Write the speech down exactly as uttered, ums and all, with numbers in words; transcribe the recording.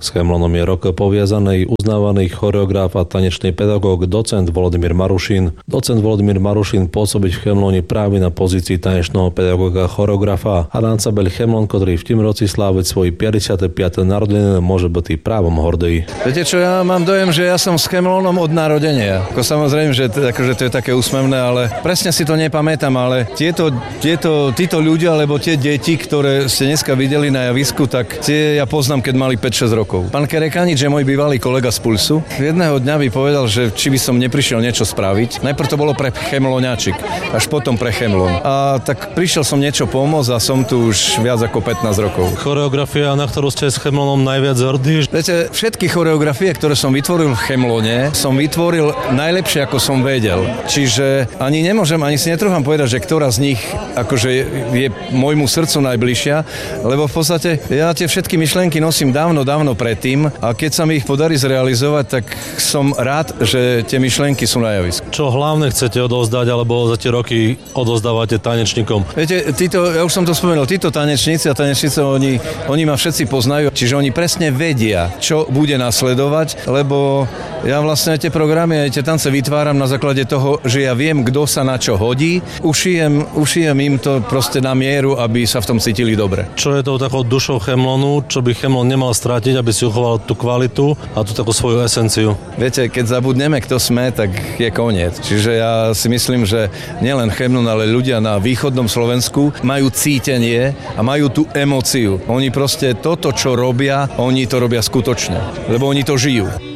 S Chemlonom je rok poviazaný uznávaný choreograf a tanečný pedagóg docent Volodymyr Marušín. Docent Volodymyr Marušín pôsobí v Chemlone práve na pozícii tanečného pedagóga a choreografa a ansámbel Chemlon, ktorý v tým roci sláviť svoje päťdesiate piate narodeniny, môže byť právom hordý. Viete čo, ja mám dojem, že ja som s Chemlonom od narodenia. Ako samozrejme, že to, akože to je také úsmevné, ale presne si to nepamätám, ale tieto, tieto, títo ľudia, alebo tie deti, ktoré ste dneska videli na javisku, tak tie ja poznám, keď mali päť šesť rokov. Pán Kerekanič je môj bývalý kolega z Pulsu. Jedného dňa by povedal, že či by som neprišiel niečo spraviť. Najprv to bolo pre Chemloňáčik, až potom pre Chemlon. A tak prišiel som niečo pomôcť a som tu už viac ako pätnásť rokov. Choreografia, na ktorú ste s Chemlonom najviac hrdí? Viete, všetky choreografie, ktoré som vytvoril v Chemlone, som vytvoril najlepšie, ako som vedel. Čiže ani nemôžem, ani si netrúfam povedať, že ktorá z nich akože je môjmu srdcu najbližšia, lebo v podstate ja tie všetky myšlienky nosím dávno, dávno predtým a keď sa mi ich podarí zrealizovať, tak som rád, že tie myšlienky sú na javisku. Čo hlavne chcete odovzdať, alebo za tie roky odovzdávate tanečníkom? Viete, títo, ja už som to spomenul, títo tanečníci a tanečnice, oni, oni ma všetci poznajú, čiže oni presne vedia, čo bude nasledovať, lebo ja vlastne tie programy a tie tance vytváram na základe toho, že ja viem, kto sa na čo hodí, ušijem, ušijem im to proste na mieru, aby sa v tom cítili dobre. Čo je to takou dušou Chemlonu, čo by Chemlon nemal strátiť, aby si uchoval tú kvalitu a tú takú svoju esenciu? Viete, keď zabudneme, kto sme, tak je koniec. Čiže ja si myslím, že nielen Chemlon, ale ľudia na východnom Slovensku majú cítenie a majú tú emóciu. Oni proste toto, čo robia, oni to robia skutočne, lebo oni to žijú.